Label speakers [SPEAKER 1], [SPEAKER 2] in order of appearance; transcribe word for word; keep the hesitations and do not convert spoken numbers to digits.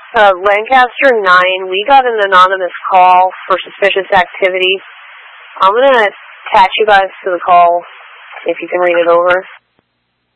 [SPEAKER 1] Uh, Lancaster nine, we got an anonymous call for suspicious activity. I'm going to attach you guys to the call if you can read it over.